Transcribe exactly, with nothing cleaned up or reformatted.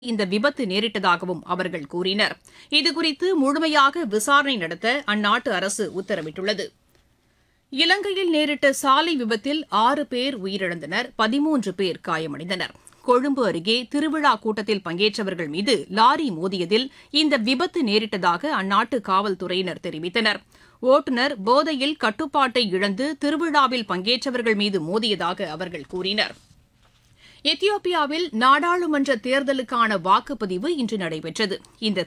இந்த விபத்து நேரிட்டதாகவும் அவர்கள் கூறினர். இதுகுறித்து முழுமையாக விசாரணை நடத்த அந்நாட்டு அரசு உத்தரவிட்டுள்ளது. இலங்கையில் நேரிட்ட சாலை விபத்தில் ஆறு பேர் உயிரிழந்தனர், பதிமூன்று பேர் காயமடைந்தனர். கொழும்பு அருகே திருவிழா கூட்டத்தில் பங்கேற்றவர்கள் மீது லாரி மோதியதில் இந்த விபத்து நேரிட்டதாக அந்நாட்டு காவல்துறையினர் தெரிவித்தனர். ஓட்டுநர் போதையில் கட்டுப்பாட்டை இழந்து திருவிழாவில் பங்கேற்றவர்கள் மீது மோதியதாக அவர்கள் கூறினர். எத்தியோப்பியாவில் நாடாளுமன்ற தேர்தலுக்கான வாக்குப்பதிவு இன்று நடைபெற்றது. இந்த